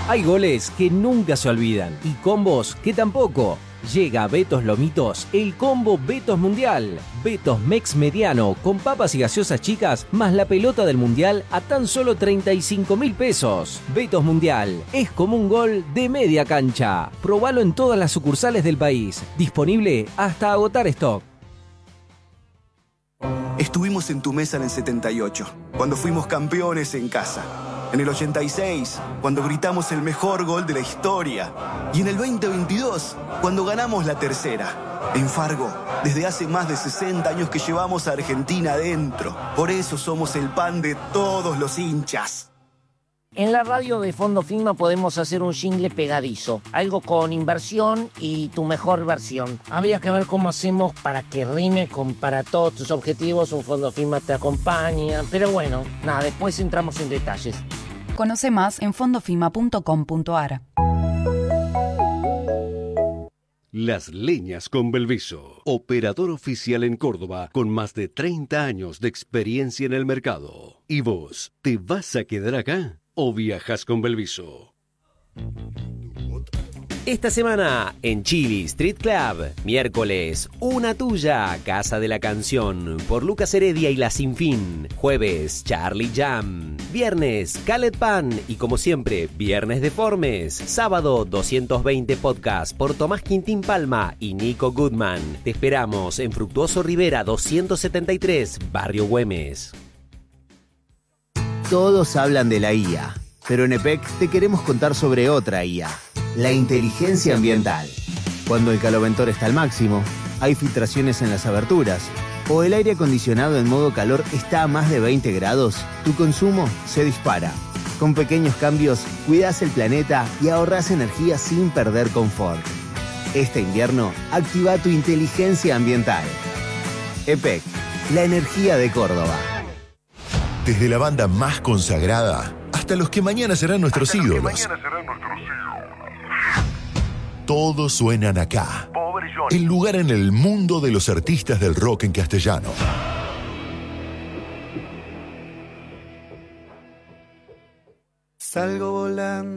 Hay goles que nunca se olvidan y combos que tampoco. Llega a Betos Lomitos el combo Betos Mundial. Betos Mex Mediano con papas y gaseosas chicas más la pelota del Mundial a tan solo 35.000 pesos. Betos Mundial es como un gol de media cancha. Probalo en todas las sucursales del país. Disponible hasta agotar stock. Estuvimos en tu mesa en el 78, cuando fuimos campeones en casa. En el 86, cuando gritamos el mejor gol de la historia. Y en el 2022, cuando ganamos la tercera. En Fargo, desde hace más de 60 años que llevamos a Argentina adentro. Por eso somos el pan de todos los hinchas. En la radio de Fondo Fima podemos hacer un jingle pegadizo, algo con inversión y tu mejor versión. Habría que ver cómo hacemos para que rime con para todos tus objetivos, un Fondo Fima te acompaña, pero bueno, nada, después entramos en detalles. Conoce más en fondofima.com.ar. Las Leñas con Belviso, operador oficial en Córdoba con más de 30 años de experiencia en el mercado. ¿Y vos, te vas a quedar acá o viajas con Belviso? Esta semana en Chili Street Club, miércoles, Una Tuya, Casa de la Canción, por Lucas Heredia y La Sinfín. Jueves, Charlie Jam. Viernes, Khaled Pan y como siempre, Viernes Deformes. Sábado, 220 Podcast por Tomás Quintín Palma y Nico Goodman. Te esperamos en Fructuoso Rivera 273, Barrio Güemes. Todos hablan de la IA, pero en EPEC te queremos contar sobre otra IA. La inteligencia ambiental. Cuando el caloventor está al máximo, hay filtraciones en las aberturas, o el aire acondicionado en modo calor está a más de 20 grados, tu consumo se dispara. Con pequeños cambios, cuidas el planeta y ahorras energía sin perder confort. Este invierno, activa tu inteligencia ambiental. EPEC, la energía de Córdoba. Desde la banda más consagrada hasta los que mañana serán nuestros ídolos. Todos suenan acá. El lugar en el mundo de los artistas del rock en castellano. Salgo volando.